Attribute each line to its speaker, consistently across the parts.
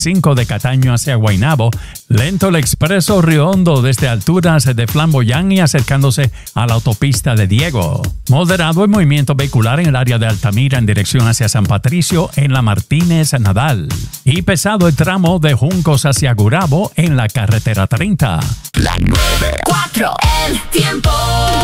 Speaker 1: 5 de Cataño hacia Guaynabo, lento el expreso Río Hondo desde alturas de Flamboyán y acercándose a la autopista de Diego. Moderado el movimiento vehicular en el área de Altamira en dirección hacia San Patricio en la Martínez Nadal. Y pesado el tramo de Juncos hacia Gurabo en la carretera 30.
Speaker 2: La 94, el tiempo.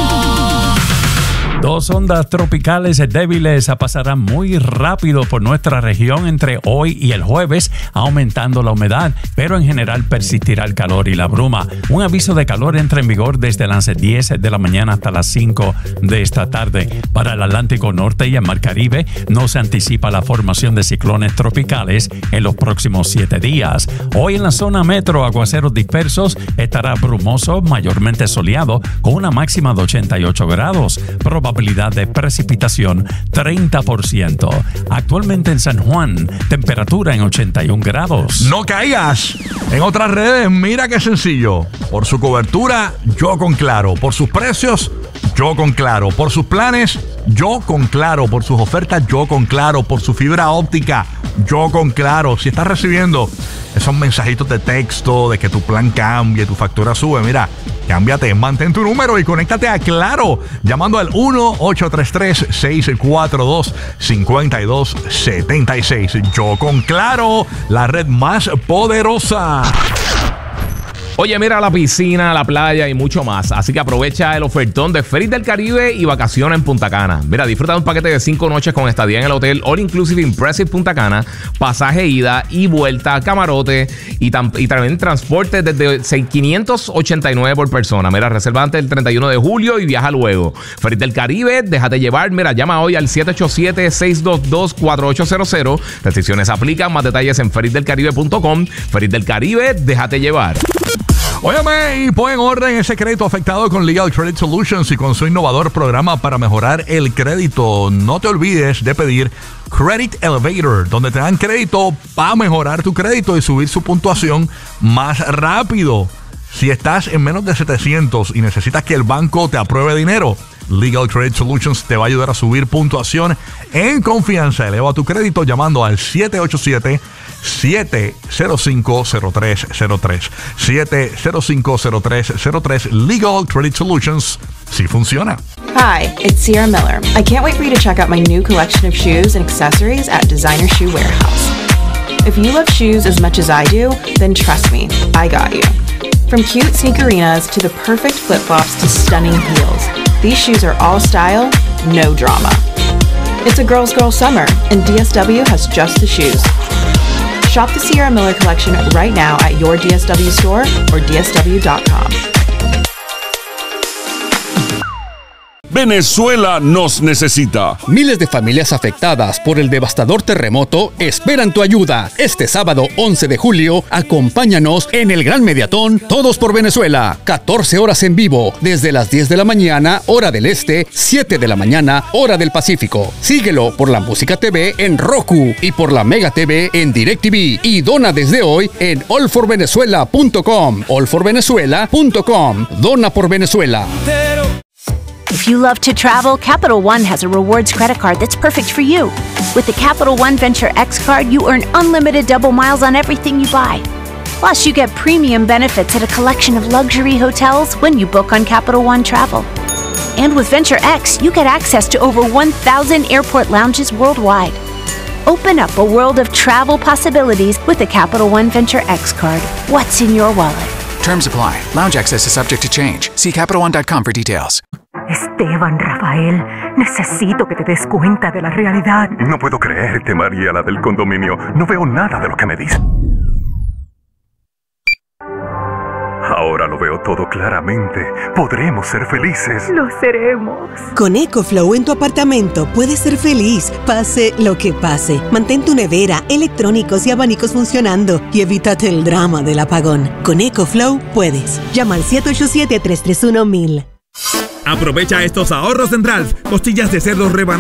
Speaker 1: Dos ondas tropicales débiles pasarán muy rápido por nuestra región entre hoy y el jueves, aumentando la humedad, pero en general persistirá el calor y la bruma. Un aviso de calor entra en vigor desde las 10 de la mañana hasta las 5 de esta tarde. Para el Atlántico Norte y el Mar Caribe no se anticipa la formación de ciclones tropicales en los próximos 7 días. Hoy en la zona metro, aguaceros dispersos, estará brumoso, mayormente soleado, con una máxima de 88 grados. Probabilidad de precipitación 30%. Actualmente en San Juan, temperatura en 81 grados.
Speaker 3: No caigas. En otras redes, mira qué sencillo. Por su cobertura, yo con Claro. Por sus precios, yo con Claro. Por sus planes, yo con Claro. Por sus ofertas, yo con Claro. Por su fibra óptica, yo con Claro. Si estás recibiendo esos mensajitos de texto de que tu plan cambie, tu factura sube, mira, cámbiate, mantén tu número y conéctate a Claro llamando al 1-833-642-5276. Yo con Claro, la red más poderosa.
Speaker 4: Oye, mira la piscina, la playa y mucho más. Así que aprovecha el ofertón de Ferries del Caribe y vacaciones en Punta Cana. Mira, disfruta de un paquete de 5 noches con estadía en el hotel All Inclusive Impressive Punta Cana, pasaje ida y vuelta, camarote y también transporte desde $589 por persona. Mira, reserva antes del 31 de julio y viaja luego. Ferries del Caribe, déjate llevar. Mira, llama hoy al 787-622-4800. Restricciones aplican. Más detalles en ferriesdelcaribe.com. Ferries del Caribe, déjate llevar.
Speaker 3: Óyeme, y pon en orden ese crédito afectado con Legal Credit Solutions y con su innovador programa para mejorar el crédito. No te olvides de pedir Credit Elevator, donde te dan crédito para mejorar tu crédito y subir su puntuación más rápido. Si estás en menos de 700 y necesitas que el banco te apruebe dinero, Legal Credit Solutions te va a ayudar a subir puntuación en confianza. Eleva tu crédito llamando al 787-705-0303. 705-0303. Legal Credit Solutions. Sí funciona.
Speaker 5: Hi, it's Sierra Miller. I can't wait for you to check out my new collection of shoes and accessories at Designer Shoe Warehouse. If you love shoes as much as I do, then trust me, I got you. From cute sneakerinas to the perfect flip-flops to stunning heels, these shoes are all style, no drama. It's a girl's girl summer, and DSW has just the shoes. Shop the Sierra Miller collection right now at your DSW store or dsw.com.
Speaker 6: Venezuela nos necesita.
Speaker 7: Miles de familias afectadas por el devastador terremoto esperan tu ayuda. Este sábado 11 de julio, acompáñanos en el Gran Mediatón Todos por Venezuela. 14 horas en vivo, desde las 10 de la mañana, hora del este, 7 de la mañana, hora del Pacífico. Síguelo por la Música TV en Roku y por la Mega TV en DirecTV. Y dona desde hoy en allforvenezuela.com. allforvenezuela.com. Dona por Venezuela.
Speaker 8: If you love to travel, Capital One has a rewards credit card that's perfect for you. With the Capital One Venture X card, you earn unlimited double miles on everything you buy. Plus, you get premium benefits at a collection of luxury hotels when you book on Capital One Travel. And with Venture X, you get access to over 1,000 airport lounges worldwide. Open up a world of travel possibilities with the Capital One Venture X card. What's in your wallet?
Speaker 9: Terms apply. Lounge access is subject to change. See CapitalOne.com for details.
Speaker 10: Esteban, Rafael, necesito que te des cuenta de la realidad.
Speaker 11: No puedo creerte, María, la del condominio. No veo nada de lo que me dices. Ahora lo veo todo claramente. Podremos ser felices.
Speaker 10: Lo seremos.
Speaker 12: Con EcoFlow en tu apartamento puedes ser feliz, pase lo que pase. Mantén tu nevera, electrónicos y abanicos funcionando y evítate el drama del apagón. Con EcoFlow puedes. Llama al 787-331-1000.
Speaker 13: Aprovecha estos ahorros en Ralph. Costillas de cerdo rebanadas